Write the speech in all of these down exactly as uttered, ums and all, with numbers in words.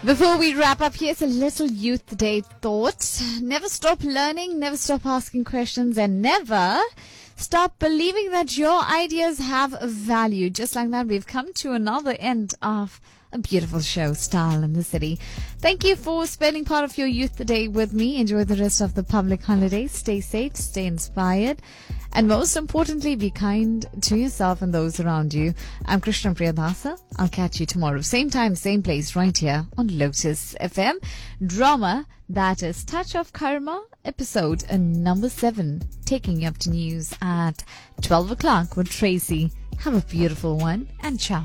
Before we wrap up, here's a little Youth Day thought. Never stop learning, never stop asking questions, and never stop believing that your ideas have value. Just like that, we've come to another end of a beautiful show, Style in the City. Thank you for spending part of your Youth Day with me. Enjoy the rest of the public holiday. Stay safe, stay inspired, and most importantly, be kind to yourself and those around you. I'm Krishna Priyadasa. I'll catch you tomorrow. Same time, same place, right here on Lotus F M. Drama, that is Touch of Karma, episode number seven. Taking you up to news at twelve o'clock with Tracy. Have a beautiful one, and ciao.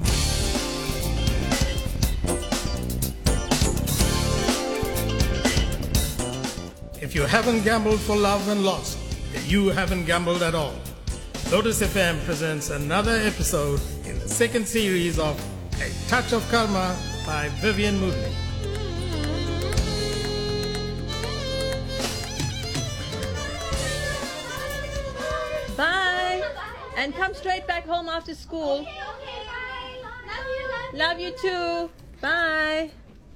If you haven't gambled for love and lost, then you haven't gambled at all. Lotus F M presents another episode in the second series of A Touch of Karma by Vivian Moodley. Bye. And come straight back home after school. Okay, okay, bye. Love you, love, Love you too. Bye.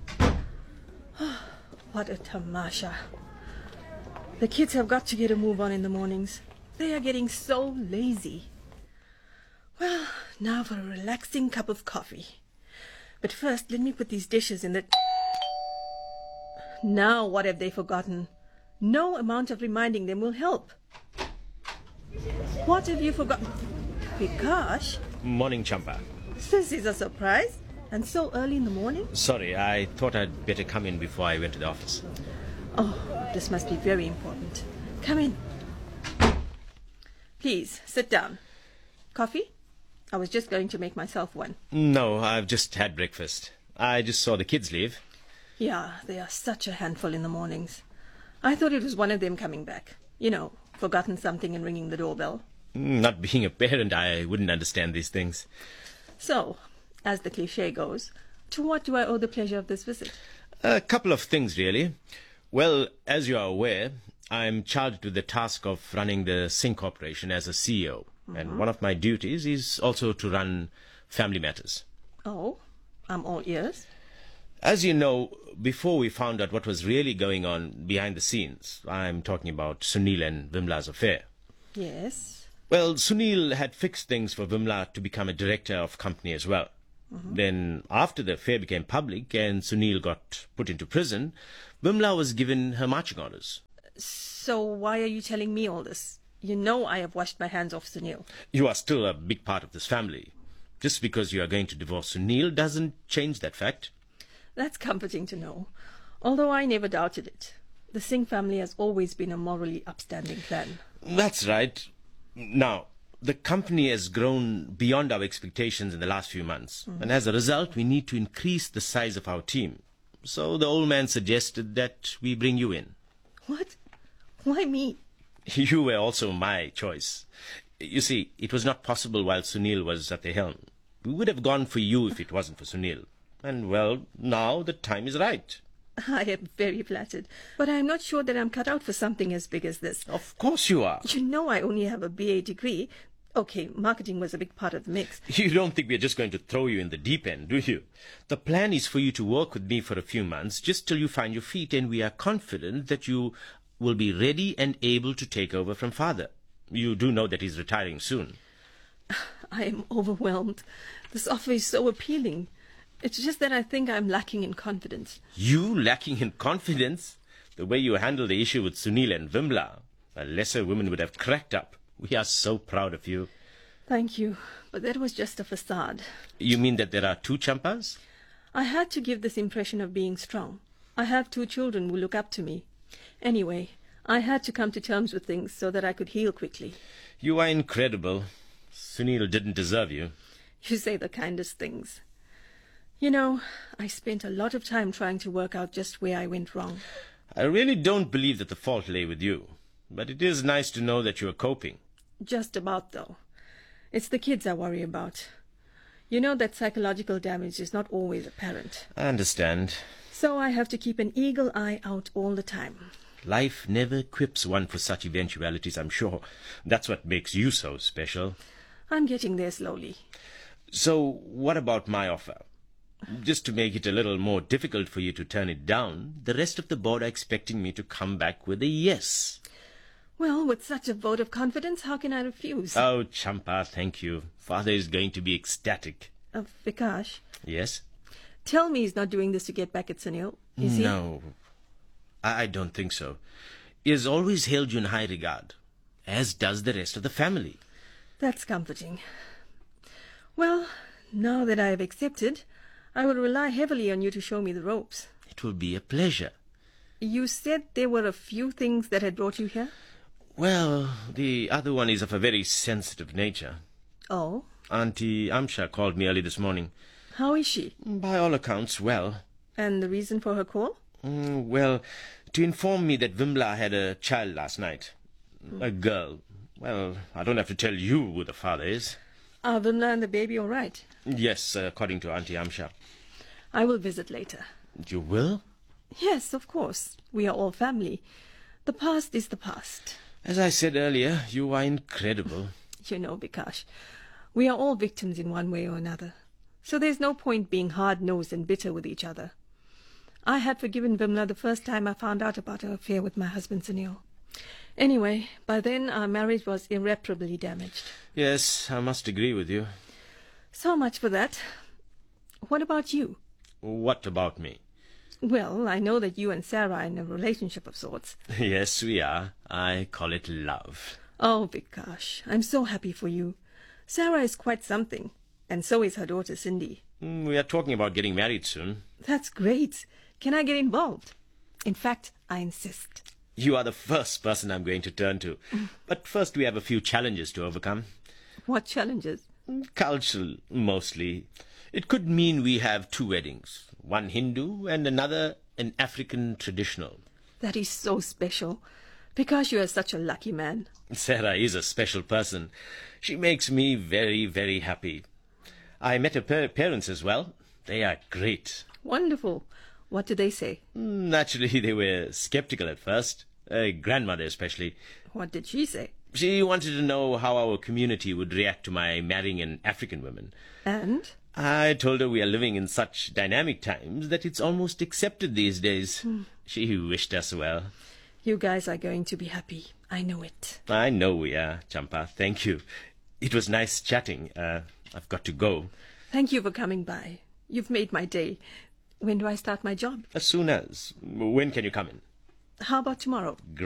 What a tamasha. The kids have got to get a move on in the mornings. They are getting so lazy. Well, now for a relaxing cup of coffee. But first, let me put these dishes in the... Now, what have they forgotten? No amount of reminding them will help. What have you forgotten? Vikash? Morning, Champa. This is a surprise. And so early in the morning? Sorry, I thought I'd better come in before I went to the office. Oh, this must be very important. Come in. Please, sit down. Coffee? I was just going to make myself one. No, I've just had breakfast. I just saw the kids leave. Yeah, they are such a handful in the mornings. I thought it was one of them coming back. You know, forgotten something and ringing the doorbell. Not being a parent, I wouldn't understand these things. So, as the cliché goes, to what do I owe the pleasure of this visit? A couple of things, really. Well, as you are aware, I'm charged with the task of running the Sync operation as a C E O. Mm-hmm. And one of my duties is also to run family matters. Oh, I'm all ears. As you know, before we found out what was really going on behind the scenes, I'm talking about Sunil and Vimla's affair. Yes. Well, Sunil had fixed things for Vimla to become a director of company as well. Mm-hmm. Then, after the affair became public and Sunil got put into prison, Vimla was given her marching orders. So why are you telling me all this? You know I have washed my hands off Sunil. You are still a big part of this family. Just because you are going to divorce Sunil doesn't change that fact. That's comforting to know, although I never doubted it. The Singh family has always been a morally upstanding clan. That's right. Now, the company has grown beyond our expectations in the last few months. Mm-hmm. And as a result, we need to increase the size of our team. So the old man suggested that we bring you in. What? Why me? You were also my choice. You see, it was not possible while Sunil was at the helm. We would have gone for you if it wasn't for Sunil. And, well, now the time is right. I am very flattered, but I am not sure that I'm cut out for something as big as this. Of course you are. You know I only have a B A degree. Okay, marketing was a big part of the mix. You don't think we're just going to throw you in the deep end, do you? The plan is for you to work with me for a few months, just till you find your feet, and we are confident that you will be ready and able to take over from father. You do know that he's retiring soon. I am overwhelmed. This offer is so appealing. It's just that I think I'm lacking in confidence. You lacking in confidence? The way you handled the issue with Sunil and Vimla, a lesser woman would have cracked up. We are so proud of you. Thank you, but that was just a facade. You mean that there are two Champas? I had to give this impression of being strong. I have two children who look up to me. Anyway, I had to come to terms with things so that I could heal quickly. You are incredible. Sunil didn't deserve you. You say the kindest things. You know, I spent a lot of time trying to work out just where I went wrong. I really don't believe that the fault lay with you. But it is nice to know that you are coping. Just about, though. It's the kids I worry about. You know that psychological damage is not always apparent. I understand. So I have to keep an eagle eye out all the time. Life never equips one for such eventualities, I'm sure. That's what makes you so special. I'm getting there slowly. So, what about my offer? Just to make it a little more difficult for you to turn it down, the rest of the board are expecting me to come back with a yes. Well, with such a vote of confidence, how can I refuse? Oh, Champa, thank you. Father is going to be ecstatic. Uh, Vikash, Yes? tell me he's not doing this to get back at Sunil, is he? No, I I don't think so. He has always held you in high regard, as does the rest of the family. That's comforting. Well, now that I have accepted, I will rely heavily on you to show me the ropes. It will be a pleasure. You said there were a few things that had brought you here? Well, the other one is of a very sensitive nature. Oh? Auntie Amsha called me early this morning. How is she? By all accounts, well. And the reason for her call? Mm, well, to inform me that Vimla had a child last night. A girl. Well, I don't have to tell you who the father is. Are Vimla and the baby all right? Yes, according to Auntie Amsha. I will visit later. You will? Yes, of course. We are all family. The past is the past. As I said earlier, you are incredible. You know, Vikash, we are all victims in one way or another. So there's no point being hard-nosed and bitter with each other. I had forgiven Vimla the first time I found out about her affair with my husband Sunil. Anyway, by then our marriage was irreparably damaged. Yes, I must agree with you. So much for that. What about you? What about me? Well, I know that you and Sarah are in a relationship of sorts. Yes, we are. I call it love. Oh, Vikash, I'm so happy for you. Sarah is quite something, and so is her daughter Cindy. Mm, We are talking about getting married soon. That's great. Can I get involved? In fact, I insist. You are the first person I'm going to turn to. But first we have a few challenges to overcome. What challenges? Cultural, mostly. It could mean we have two weddings. One Hindu and another an African traditional. That is so special. Because you are such a lucky man. Sarah is a special person. She makes me very, very happy. I met her pa- parents as well. They are great. Wonderful. What did they say? Naturally, they were skeptical at first. Uh, grandmother especially. What did she say? She wanted to know how our community would react to my marrying an African woman. And? I told her we are living in such dynamic times that it's almost accepted these days. She wished us well. You guys are going to be happy. I know it. I know we are, Champa. Thank you. It was nice chatting. Uh, I've got to go. Thank you for coming by. You've made my day. When do I start my job? As soon as. When can you come in? How about tomorrow?